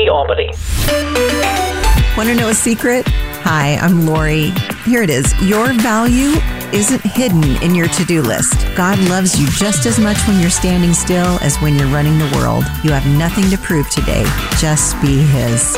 City, Albany. Want to know a secret? Hi, I'm Lori. Here it is. Your value isn't hidden in your to-do list. God loves you just as much when you're standing still as when you're running the world. You have nothing to prove today. Just be His.